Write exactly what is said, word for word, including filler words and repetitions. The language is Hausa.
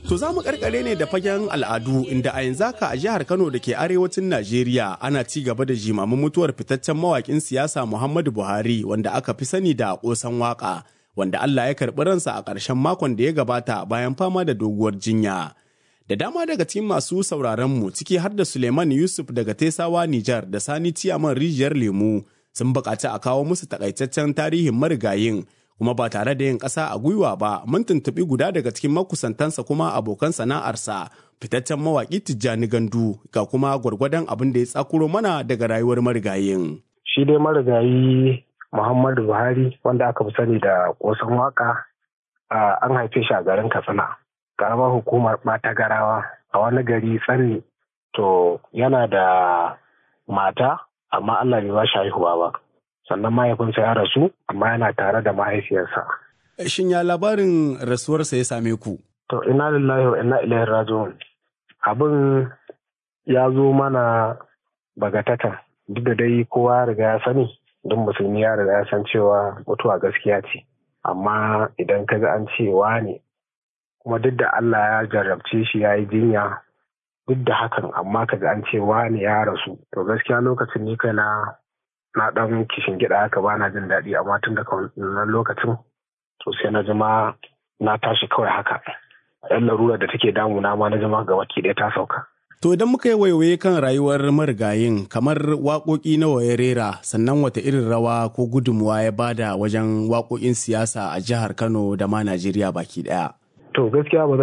To za mu karkare ne da fagen al'adu inda a yanzu haka a jihar Kano da ke arewacin Najeriya ana ci gaba da jimamin mutuwar fitaccen mawakin siyasa Muhammadu Buhari wanda aka fi sani da ƙosan waka, wanda Allah ya karɓi ransa a ƙarshen makon da ya gabata bayan fama da doguwar jinya. Da dama daga cikin masu sauraron mu ciki har da Suleiman Yusuf daga Tesawa Nijar da Sani Ciyaman Rijiyar Lemu sun buƙaci a kawo musu takaitaccen tarihin marigayin. Kuma ba tare da yin ƙasa a gwiwa ba, mun tuntuɓi guda daga cikin makusantansa kuma abokan sana'arsa, fitaccen mawaƙi Tijjani Gandu, ga kuma gwargwadon abin da ya tsakuro mana daga rayuwar marigayin. Shi dai marigayi Muhammadu Buhari wanda aka fi sani da ƙosan waka, an haife shi a garin Katsina, ƙaramar hukumar Ɓatagarawa a wani gari Tsanni. To yana da mata, amma Allah bai ba shi haihuwa ba. Sannan mahaifinsa ya rasu amma yana tare da mahaifiyarsa. Shin ya labarin rasuwarsa ya same ku? To ina lillahi wa inna ilaihi raji'un. Abin ya zo mana bagatata, duk da dai kowa ya riga ya sani, duk musulmi ya riga ya san cewa mutuwa gaskiya ce. Amma idan ka ga an ce ne, kuma duk da Allah ya jarrabce shi ya yi jinya, duk da hakan amma ka ga an ce ne ya rasu. To gaskiya lokacin ni kai na na ɗan kishin gida haka ba na jin daɗi, amma tun daga wannan lokacin to sai na jima na tashi kawai haka. Yan larura da take damuna ma na jima ga baki ɗaya ta sauka. To idan muka yi waiwaye kan rayuwar marigayin, kamar waƙoƙi nawa ya rera, sannan wata irin rawa ko gudunmuwa ya bada wajen waƙoƙin siyasa a jihar Kano da ma Najeriya baki ɗaya? To gaskiya ba